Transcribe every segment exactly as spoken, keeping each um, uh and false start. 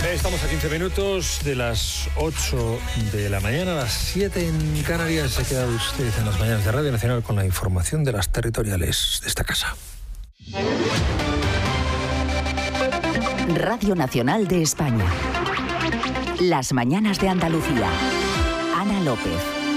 Estamos a quince minutos de las ocho de la mañana, a las siete en Canarias. Se queda usted en las mañanas de Radio Nacional con la información de las territoriales de esta casa. Radio Nacional de España. Las mañanas de Andalucía. Ana López.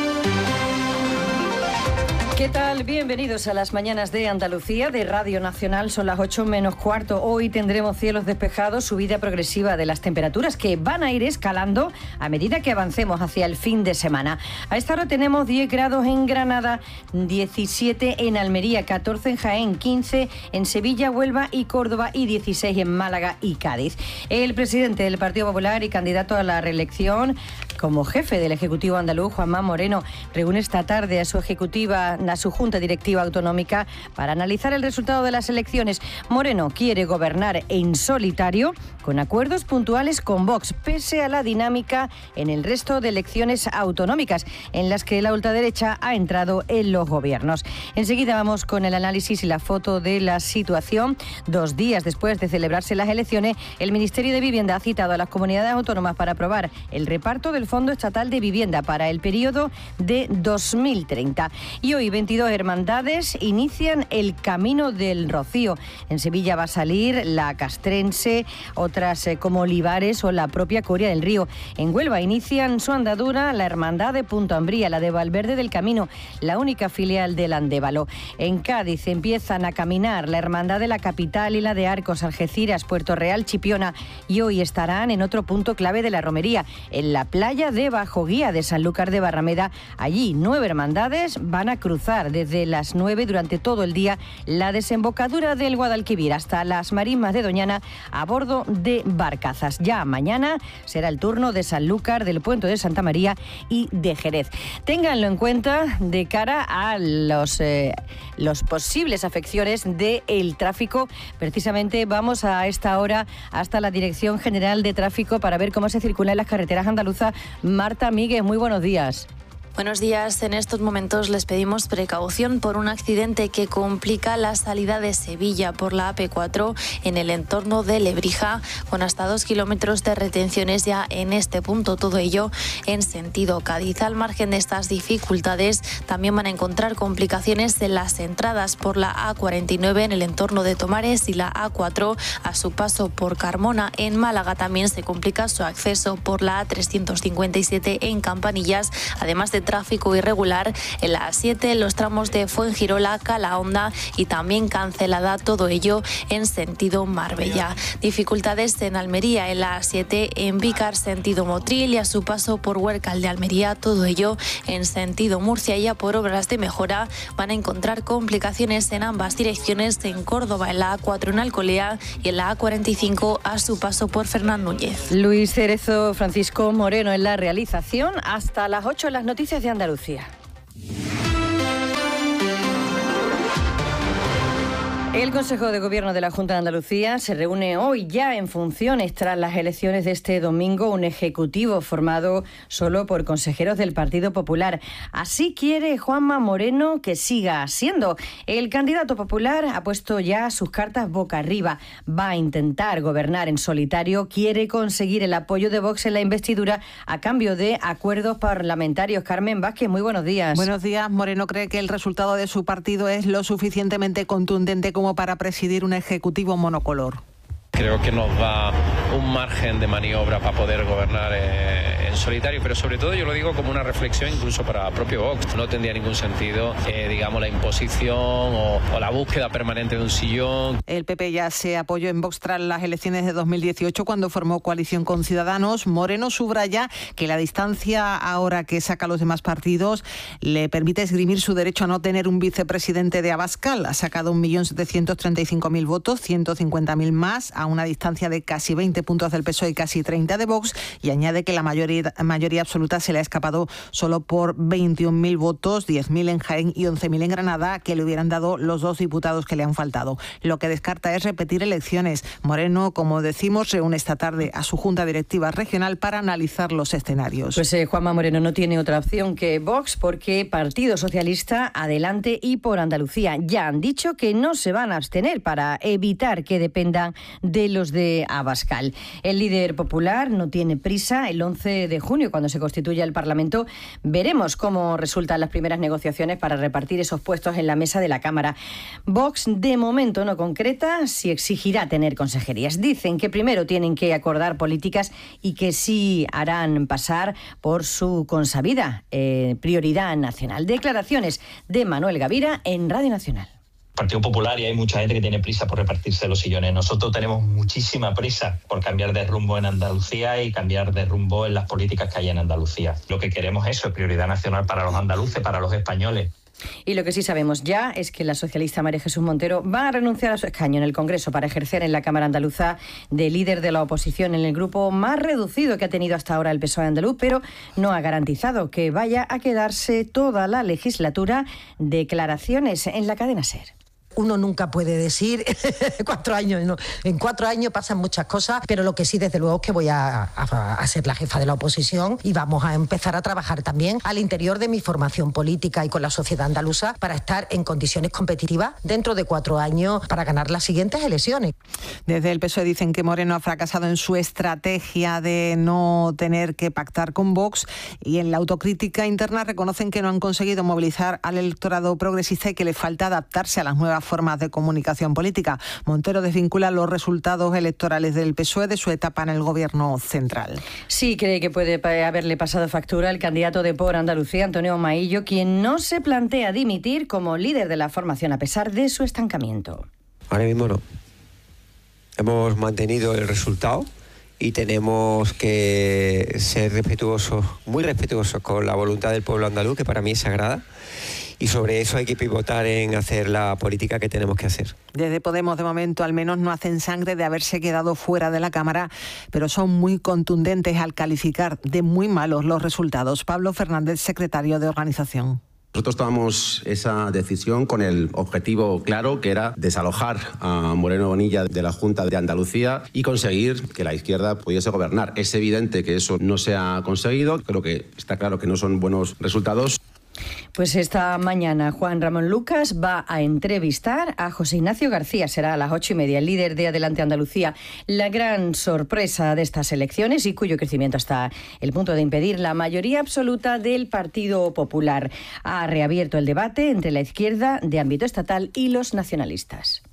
¿Qué tal? Bienvenidos a las mañanas de Andalucía de Radio Nacional. Son las ocho menos cuarto. Hoy tendremos cielos despejados, subida progresiva de las temperaturas que van a ir escalando a medida que avancemos hacia el fin de semana. A esta hora tenemos diez grados en Granada, diecisiete en Almería, catorce en Jaén, quince en Sevilla, Huelva y Córdoba y dieciséis en Málaga y Cádiz. El presidente del Partido Popular y candidato a la reelección como jefe del Ejecutivo andaluz, Juanma Moreno, reúne esta tarde a su ejecutiva a su Junta Directiva Autonómica para analizar el resultado de las elecciones. Moreno quiere gobernar en solitario con acuerdos puntuales con Vox, pese a la dinámica en el resto de elecciones autonómicas en las que la ultraderecha ha entrado en los gobiernos. Enseguida vamos con el análisis y la foto de la situación. Dos días después de celebrarse las elecciones, el Ministerio de Vivienda ha citado a las comunidades autónomas para aprobar el reparto del Fondo Estatal de Vivienda para el periodo de dos mil treinta. Y hoy veintidós hermandades inician el Camino del Rocío. En Sevilla va a salir la Castrense, otras eh, como Olivares o la propia Coria del Río. En Huelva inician su andadura la Hermandad de Punto Ambría, la de Valverde del Camino, la única filial del Andévalo. En Cádiz empiezan a caminar la Hermandad de la Capital y la de Arcos, Algeciras, Puerto Real, Chipiona, y hoy estarán en otro punto clave de la romería, en la playa de Bajoguía de Sanlúcar de Barrameda. Allí nueve hermandades van a cruzar desde las nueve durante todo el día la desembocadura del Guadalquivir hasta las marismas de Doñana a bordo de barcazas. Ya mañana será el turno de Sanlúcar, del Puente de Santa María y de Jerez. Ténganlo en cuenta de cara a los, eh, los posibles afecciones del tráfico. Precisamente vamos a esta hora hasta la Dirección General de Tráfico para ver cómo se circula en las carreteras andaluzas. Marta Míguez, muy buenos días. Buenos días. En estos momentos les pedimos precaución por un accidente que complica la salida de Sevilla por la A P cuatro en el entorno de Lebrija, con hasta dos kilómetros de retenciones ya en este punto. Todo ello en sentido Cádiz. Al margen de estas dificultades, también van a encontrar complicaciones en las entradas por la A cuarenta y nueve en el entorno de Tomares y la A cuatro a su paso por Carmona. En Málaga también se complica su acceso por la A trescientos cincuenta y siete en Campanillas, además de tráfico irregular en la A siete, los tramos de Fuengirola, Calahonda y también cancelada, todo ello en sentido Marbella. Dificultades en Almería en la A siete, en Vícar sentido Motril y a su paso por Huércal de Almería, todo ello en sentido Murcia. Ya por obras de mejora van a encontrar complicaciones en ambas direcciones en Córdoba en la A cuatro en Alcolea y en la A cuarenta y cinco a su paso por Fernán Núñez. Luis Cerezo, Francisco Moreno en la realización. Hasta las ocho en las noticias de Andalucía. El Consejo de Gobierno de la Junta de Andalucía se reúne hoy ya en funciones tras las elecciones de este domingo, un ejecutivo formado solo por consejeros del Partido Popular. Así quiere Juanma Moreno que siga siendo. El candidato popular ha puesto ya sus cartas boca arriba. Va a intentar gobernar en solitario, quiere conseguir el apoyo de Vox en la investidura a cambio de acuerdos parlamentarios. Carmen Vázquez, muy buenos días. Buenos días. Moreno cree que el resultado de su partido es lo suficientemente contundente como como para presidir un ejecutivo monocolor. Creo que nos da un margen de maniobra para poder gobernar eh, en solitario, pero sobre todo yo lo digo como una reflexión incluso para el propio Vox. No tendría ningún sentido, eh, digamos, la imposición o, o la búsqueda permanente de un sillón. El P P ya se apoyó en Vox tras las elecciones de dos mil dieciocho cuando formó coalición con Ciudadanos. Moreno subraya que la distancia ahora que saca a los demás partidos le permite esgrimir su derecho a no tener un vicepresidente de Abascal. Ha sacado un millón setecientos treinta y cinco mil votos, ciento cincuenta mil más, a una distancia de casi veinte puntos del P S O E y casi treinta de Vox, y añade que la mayoría, mayoría absoluta se le ha escapado solo por veintiún mil votos, diez mil en Jaén y once mil en Granada, que le hubieran dado los dos diputados que le han faltado. Lo que descarta es repetir elecciones. Moreno, como decimos, reúne esta tarde a su Junta Directiva Regional para analizar los escenarios. Pues eh, Juanma Moreno no tiene otra opción que Vox, porque Partido Socialista, Adelante y Por Andalucía ya han dicho que no se van a abstener para evitar que dependan de de los de Abascal. El líder popular no tiene prisa. El once de junio, cuando se constituya el Parlamento, veremos cómo resultan las primeras negociaciones para repartir esos puestos en la mesa de la Cámara. Vox, de momento, no concreta si exigirá tener consejerías. Dicen que primero tienen que acordar políticas y que sí harán pasar por su consabida eh, prioridad nacional. Declaraciones de Manuel Gavira en Radio Nacional. Partido Popular, y hay mucha gente que tiene prisa por repartirse los sillones. Nosotros tenemos muchísima prisa por cambiar de rumbo en Andalucía y cambiar de rumbo en las políticas que hay en Andalucía. Lo que queremos es eso, es prioridad nacional para los andaluces, para los españoles. Y lo que sí sabemos ya es que la socialista María Jesús Montero va a renunciar a su escaño en el Congreso para ejercer en la Cámara Andaluza de líder de la oposición en el grupo más reducido que ha tenido hasta ahora el P S O E andaluz, pero no ha garantizado que vaya a quedarse toda la legislatura. Declaraciones en la cadena SER. Uno nunca puede decir cuatro años, no. En cuatro años pasan muchas cosas, pero lo que sí, desde luego, es que voy a, a, a ser la jefa de la oposición y vamos a empezar a trabajar también al interior de mi formación política y con la sociedad andaluza para estar en condiciones competitivas dentro de cuatro años para ganar las siguientes elecciones. Desde el P S O E dicen que Moreno ha fracasado en su estrategia de no tener que pactar con Vox, y en la autocrítica interna reconocen que no han conseguido movilizar al electorado progresista y que le falta adaptarse a las nuevas formas de comunicación política. Montero desvincula los resultados electorales del P S O E de su etapa en el gobierno central. Sí cree que puede haberle pasado factura el candidato de Por Andalucía, Antonio Maillo, quien no se plantea dimitir como líder de la formación a pesar de su estancamiento. Ahora mismo no. Hemos mantenido el resultado y tenemos que ser respetuosos, muy respetuosos con la voluntad del pueblo andaluz, que para mí es sagrada. Y sobre eso hay que pivotar en hacer la política que tenemos que hacer. Desde Podemos, de momento, al menos no hacen sangre de haberse quedado fuera de la Cámara, pero son muy contundentes al calificar de muy malos los resultados. Pablo Fernández, secretario de Organización. Nosotros tomamos esa decisión con el objetivo claro, que era desalojar a Moreno Bonilla de la Junta de Andalucía y conseguir que la izquierda pudiese gobernar. Es evidente que eso no se ha conseguido. Creo que está claro que no son buenos resultados. Pues esta mañana Juan Ramón Lucas va a entrevistar a José Ignacio García. Será a las ocho y media, el líder de Adelante Andalucía. La gran sorpresa de estas elecciones y cuyo crecimiento hasta el punto de impedir la mayoría absoluta del Partido Popular. Ha reabierto el debate entre la izquierda de ámbito estatal y los nacionalistas.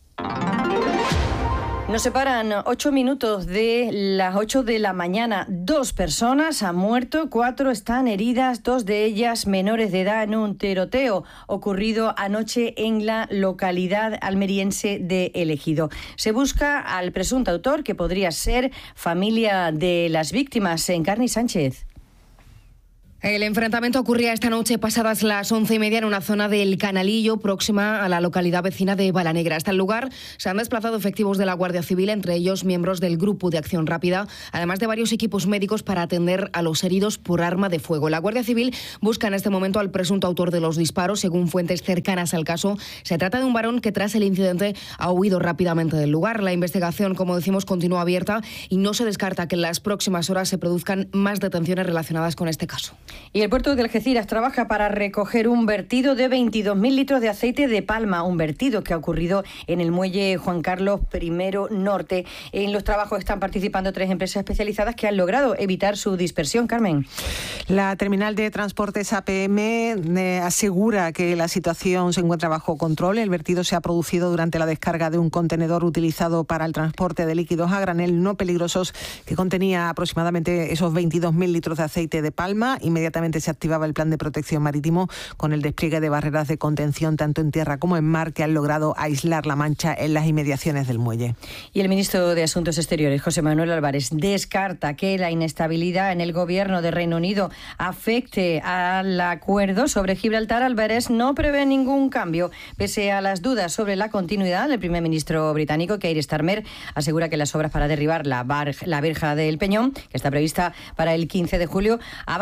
Nos separan ocho minutos de las ocho de la mañana. Dos personas han muerto, cuatro están heridas, dos de ellas menores de edad en un tiroteo ocurrido anoche en la localidad almeriense de El Ejido. Se busca al presunto autor, que podría ser familia de las víctimas. Encarni Sánchez. El enfrentamiento ocurría esta noche pasadas las once y media en una zona del Canalillo, próxima a la localidad vecina de Balanegra. Hasta el lugar se han desplazado efectivos de la Guardia Civil, entre ellos miembros del Grupo de Acción Rápida, además de varios equipos médicos para atender a los heridos por arma de fuego. La Guardia Civil busca en este momento al presunto autor de los disparos. Según fuentes cercanas al caso, se trata de un varón que tras el incidente ha huido rápidamente del lugar. La investigación, como decimos, continúa abierta y no se descarta que en las próximas horas se produzcan más detenciones relacionadas con este caso. Y el puerto de Algeciras trabaja para recoger un vertido de veintidós mil litros de aceite de palma, un vertido que ha ocurrido en el muelle Juan Carlos primero Norte. En los trabajos están participando tres empresas especializadas que han logrado evitar su dispersión. Carmen. La terminal de transportes A P M eh, asegura que la situación se encuentra bajo control. El vertido se ha producido durante la descarga de un contenedor utilizado para el transporte de líquidos a granel no peligrosos que contenía aproximadamente esos veintidós mil litros de aceite de palma. Inmediatamente se activaba el plan de protección marítimo con el despliegue de barreras de contención tanto en tierra como en mar que han logrado aislar la mancha en las inmediaciones del muelle. Y el ministro de Asuntos Exteriores, José Manuel Álvarez, descarta que la inestabilidad en el gobierno de Reino Unido afecte al acuerdo sobre Gibraltar. Álvarez no prevé ningún cambio. Pese a las dudas sobre la continuidad, el primer ministro británico, Keir Starmer, asegura que las obras para derribar la, bar- la verja del Peñón, que está prevista para el quince de julio, avanzan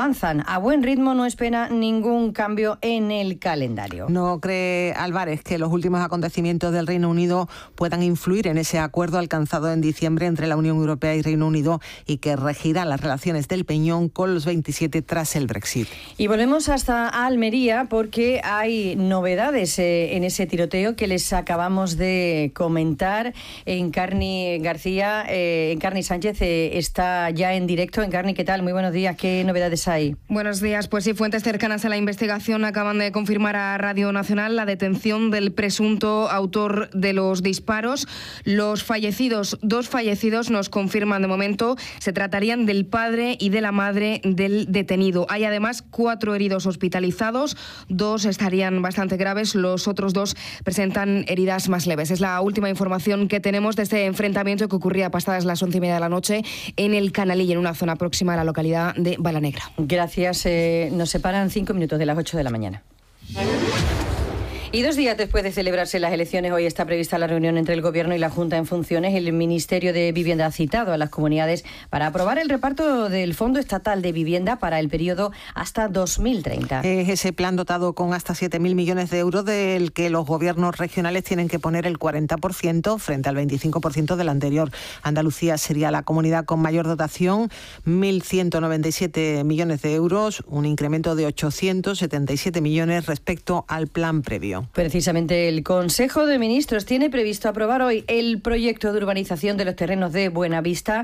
a buen ritmo, no espera ningún cambio en el calendario. No cree Álvarez que los últimos acontecimientos del Reino Unido puedan influir en ese acuerdo alcanzado en diciembre entre la Unión Europea y Reino Unido y que regirá las relaciones del Peñón con los veintisiete tras el Brexit. Y volvemos hasta Almería porque hay novedades eh, en ese tiroteo que les acabamos de comentar. Encarni García, eh, Encarni Sánchez eh, está ya en directo. Encarni, ¿qué tal? Muy buenos días. ¿Qué novedades hay? Buenos días. Pues sí, fuentes cercanas a la investigación acaban de confirmar a Radio Nacional la detención del presunto autor de los disparos. Los fallecidos, dos fallecidos, nos confirman de momento, se tratarían del padre y de la madre del detenido. Hay además cuatro heridos hospitalizados, dos estarían bastante graves, los otros dos presentan heridas más leves. Es la última información que tenemos de este enfrentamiento que ocurría pasadas las once y media de la noche en el Canalillo, en una zona próxima a la localidad de Balanegra. Gracias. Eh, nos separan cinco minutos de las ocho de la mañana. Y dos días después de celebrarse las elecciones, hoy está prevista la reunión entre el Gobierno y la Junta en funciones. El Ministerio de Vivienda ha citado a las comunidades para aprobar el reparto del Fondo Estatal de Vivienda para el periodo hasta dos mil treinta. Es ese plan dotado con hasta siete mil millones de euros del que los gobiernos regionales tienen que poner el cuarenta por ciento frente al veinticinco por ciento del anterior. Andalucía sería la comunidad con mayor dotación, mil ciento noventa y siete millones de euros, un incremento de ochocientos setenta y siete millones respecto al plan previo. Precisamente el Consejo de Ministros tiene previsto aprobar hoy el proyecto de urbanización de los terrenos de Buenavista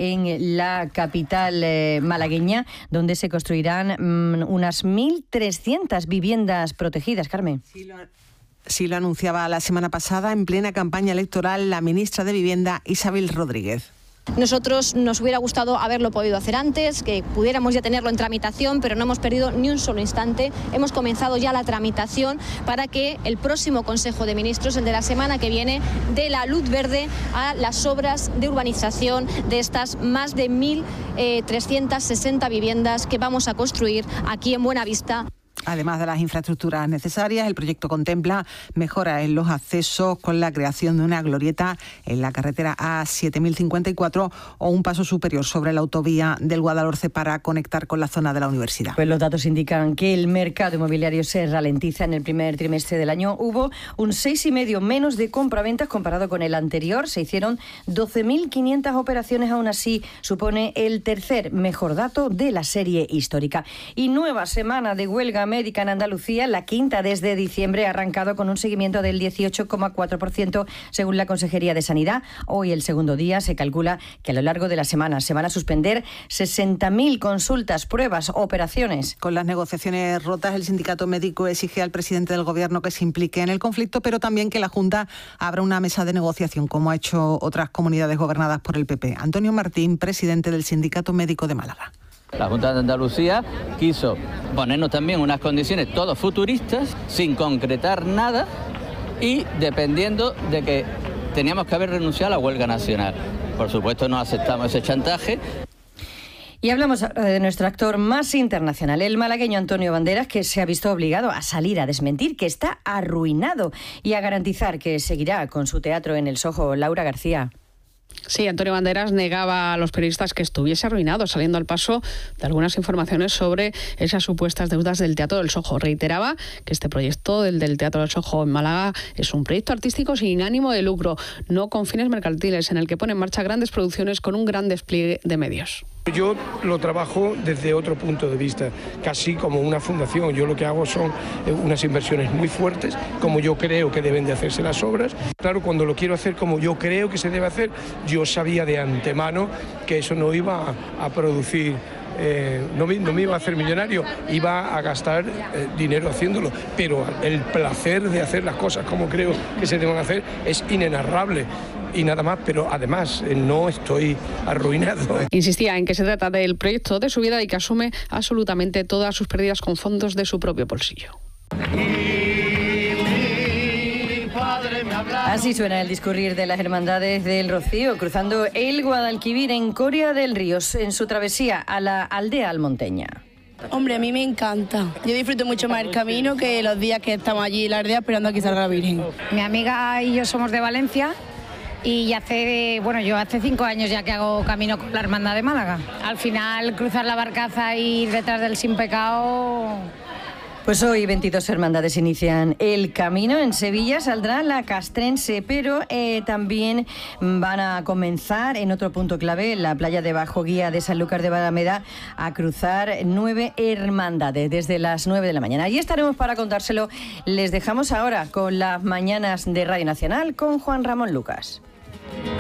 en la capital eh, malagueña, donde se construirán mmm, unas mil trescientas viviendas protegidas. Carmen. Sí lo, sí lo anunciaba la semana pasada en plena campaña electoral la ministra de Vivienda, Isabel Rodríguez. Nosotros nos hubiera gustado haberlo podido hacer antes, que pudiéramos ya tenerlo en tramitación, pero no hemos perdido ni un solo instante. Hemos comenzado ya la tramitación para que el próximo Consejo de Ministros, el de la semana que viene, dé la luz verde a las obras de urbanización de estas más de mil trescientas sesenta viviendas que vamos a construir aquí en Buenavista. Además de las infraestructuras necesarias, el proyecto contempla mejoras en los accesos con la creación de una glorieta en la carretera A siete mil cincuenta y cuatro o un paso superior sobre la autovía del Guadalhorce para conectar con la zona de la universidad. Pues los datos indican que el mercado inmobiliario se ralentiza. En el primer trimestre del año hubo un seis coma cinco menos de compraventas comparado con el anterior. Se hicieron doce mil quinientas operaciones, aún así supone el tercer mejor dato de la serie histórica. Y nueva semana de huelga médica en Andalucía, la quinta desde diciembre, ha arrancado con un seguimiento del dieciocho coma cuatro por ciento según la Consejería de Sanidad. Hoy, el segundo día, se calcula que a lo largo de la semana se van a suspender sesenta mil consultas, pruebas, operaciones. Con las negociaciones rotas, el sindicato médico exige al presidente del Gobierno que se implique en el conflicto, pero también que la Junta abra una mesa de negociación, como ha hecho otras comunidades gobernadas por el P P. Antonio Martín, presidente del Sindicato Médico de Málaga. La Junta de Andalucía quiso ponernos también unas condiciones todos futuristas, sin concretar nada y dependiendo de que teníamos que haber renunciado a la huelga nacional. Por supuesto no aceptamos ese chantaje. Y hablamos de nuestro actor más internacional, el malagueño Antonio Banderas, que se ha visto obligado a salir a desmentir que está arruinado y a garantizar que seguirá con su teatro en el Soho. Laura García. Sí, Antonio Banderas negaba a los periodistas que estuviese arruinado, saliendo al paso de algunas informaciones sobre esas supuestas deudas del Teatro del Soho. Reiteraba que este proyecto, el del Teatro del Soho en Málaga, es un proyecto artístico sin ánimo de lucro, no con fines mercantiles, en el que pone en marcha grandes producciones con un gran despliegue de medios. Yo lo trabajo desde otro punto de vista, casi como una fundación. Yo lo que hago son unas inversiones muy fuertes, como yo creo que deben de hacerse las obras. Claro, cuando lo quiero hacer como yo creo que se debe hacer, yo sabía de antemano que eso no iba a, a producir, eh, no, me, no me iba a hacer millonario, iba a gastar eh, dinero haciéndolo. Pero el placer de hacer las cosas como creo que se deben hacer es inenarrable. Y nada más, pero además no estoy arruinado. Insistía en que se trata del proyecto de su vida y que asume absolutamente todas sus pérdidas con fondos de su propio bolsillo. Así suena el discurrir de las hermandades del Rocío, cruzando el Guadalquivir en Coria del Río, en su travesía a la aldea almonteña. Hombre, a mí me encanta. Yo disfruto mucho más el camino que los días que estamos allí en la aldea esperando a que salga la Virgen. Mi amiga y yo somos de Valencia Y hace, bueno, yo hace cinco años ya que hago camino con la Hermandad de Málaga. Al final, cruzar la barcaza y ir detrás del Sin Pecado... Pues hoy veintidós hermandades inician el camino. En Sevilla saldrá la castrense, pero eh, también van a comenzar en otro punto clave, en la playa de Bajo Guía de Sanlúcar de Barrameda, a cruzar nueve hermandades desde las nueve de la mañana. Allí estaremos para contárselo. Les dejamos ahora con las mañanas de Radio Nacional con Juan Ramón Lucas.